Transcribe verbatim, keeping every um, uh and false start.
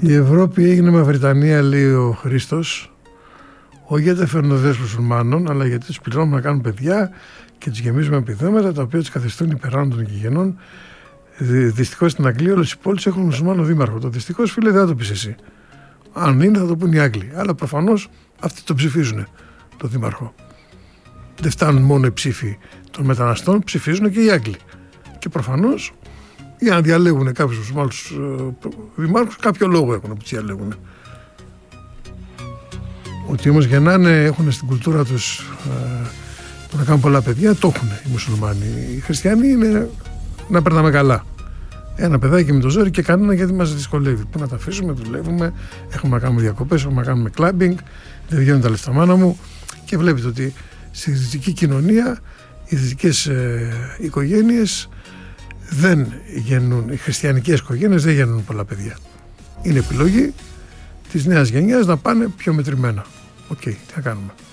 Η Ευρώπη έγινε Μαυριτανία, λέει ο Χρήστος, όχι γιατί φέρνουν δέσπους μουσουλμάνων, αλλά γιατί τους πληρώνουμε να κάνουν παιδιά και τους γεμίζουμε επιδόματα τα οποία τους καθιστούν υπεράνω των γηγενών. Δυστυχώς στην Αγγλία όλες οι πόλεις έχουν μουσουλμάνο δήμαρχο. Το δυστυχώς, φίλε, δεν θα το πεις εσύ. Αν είναι, θα το πούν οι Άγγλοι. Αλλά προφανώς αυτοί το ψηφίζουν, το δήμαρχο. Δεν φτάνουν μόνο οι ψήφοι των μεταναστών, ψηφίζουν και οι Άγγλοι. Και προφανώς, για να διαλέγουν κάποιους μουσουλμάνους δημάρχους, κάποιο λόγο έχουν που τους διαλέγουν. Ότι όμως γεννάνε, έχουν στην κουλτούρα τους ε, το να κάνουν πολλά παιδιά, το έχουν οι μουσουλμάνοι. Οι χριστιανοί είναι να περνάμε καλά. Ένα παιδάκι με το ζόρι και κανένα, γιατί μας δυσκολεύει. Πού να τα αφήσουμε, δουλεύουμε, έχουμε να κάνουμε διακοπές, έχουμε να κάνουμε κλάμπινγκ, δεν βγαίνουν τα λεφτά μάνα μου. Και βλέπετε ότι στη δυτική κοινωνία οι δυτικές ε, οικογένειες δεν γεννούν, οι χριστιανικές οικογένειες δεν γεννούν πολλά παιδιά. Είναι επιλογή της νέας γενιάς να πάνε πιο μετρημένα. Οκ, okay, τι θα κάνουμε.